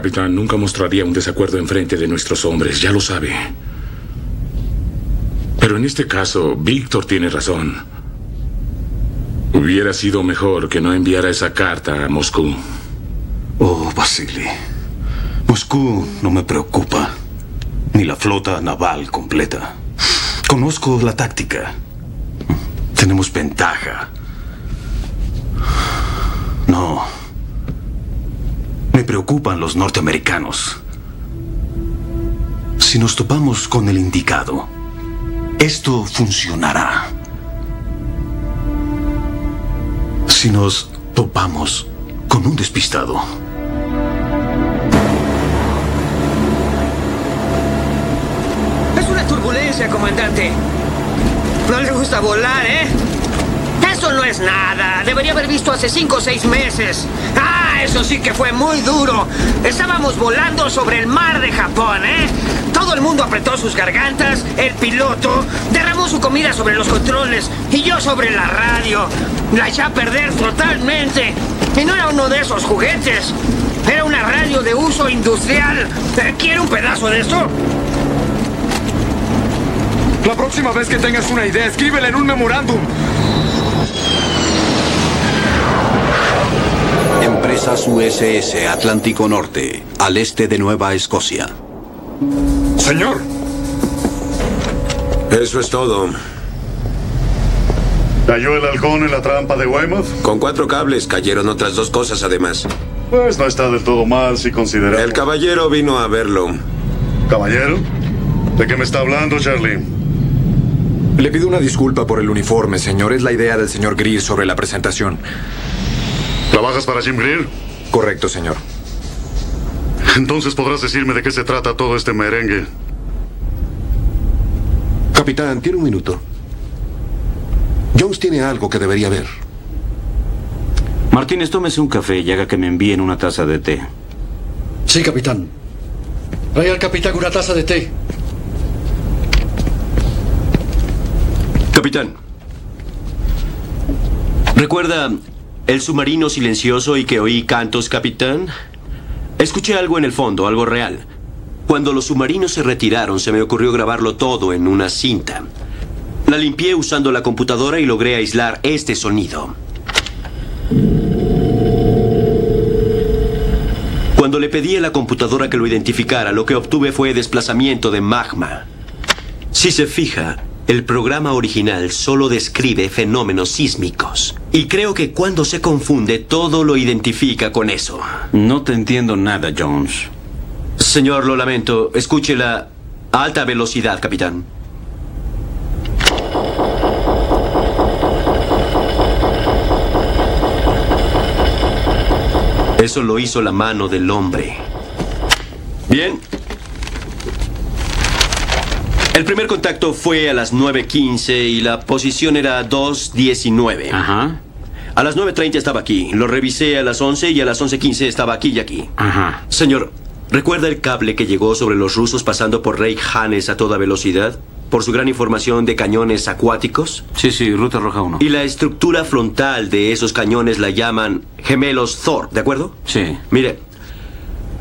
capitán. Nunca mostraría un desacuerdo enfrente de nuestros hombres, ya lo sabe. Pero en este caso, Víctor tiene razón. Hubiera sido mejor que no enviara esa carta a Moscú. Oh, Vasily. Moscú no me preocupa. Ni la flota naval completa. Conozco la táctica. Tenemos ventaja. No. Me preocupan los norteamericanos. Si nos topamos con el indicado, esto funcionará. Si nos topamos con un despistado, es una turbulencia, comandante. No le gusta volar, ¿eh? Eso no es nada. Debería haber visto hace 5 o 6 meses. ¡Ah! Eso sí que fue muy duro. Estábamos volando sobre el mar de Japón, ¿eh? Todo el mundo apretó sus gargantas. El piloto derramó su comida sobre los controles. Y yo sobre la radio. La eché a perder totalmente. Y no era uno de esos juguetes. Era una radio de uso industrial. ¿Quiere un pedazo de esto? La próxima vez que tengas una idea, escríbela en un memorándum. Empresas USS Atlántico Norte, al este de Nueva Escocia. Señor. Eso es todo. ¿Cayó el halcón en la trampa de Weymouth? Con 4 cables cayeron otras 2 cosas además. Pues no está del todo mal si consideramos. El caballero vino a verlo. ¿Caballero? ¿De qué me está hablando, Charlie? Le pido una disculpa por el uniforme, señor. Es la idea del señor Greer sobre la presentación. ¿Trabajas para Jim Greer? Correcto, señor. Entonces podrás decirme de qué se trata todo este merengue. Capitán, tiene un minuto. Jones tiene algo que debería ver. Martínez, tómese un café y haga que me envíen una taza de té. Sí, capitán. Trae al capitán una taza de té. Capitán. ¿Recuerda el submarino silencioso y que oí cantos, capitán? Escuché algo en el fondo, algo real. Cuando los submarinos se retiraron, se me ocurrió grabarlo todo en una cinta. La limpié usando la computadora y logré aislar este sonido. Cuando le pedí a la computadora que lo identificara, lo que obtuve fue desplazamiento de magma. Si se fija, el programa original solo describe fenómenos sísmicos. Y creo que cuando se confunde, todo lo identifica con eso. No te entiendo nada, Jones. Señor, lo lamento. Escúchela a alta velocidad, capitán. Eso lo hizo la mano del hombre. Bien. El primer contacto fue a las 9:15 y la posición era 2:19. Ajá. A las 9:30 estaba aquí. Lo revisé a las 11 y a las 11:15 estaba aquí y aquí. Ajá. Señor, ¿recuerda el cable que llegó sobre los rusos pasando por Reich Hannes a toda velocidad? Por su gran información de cañones acuáticos. Sí, Ruta Roja 1. Y la estructura frontal de esos cañones la llaman gemelos Thor, ¿de acuerdo? Sí. Mire,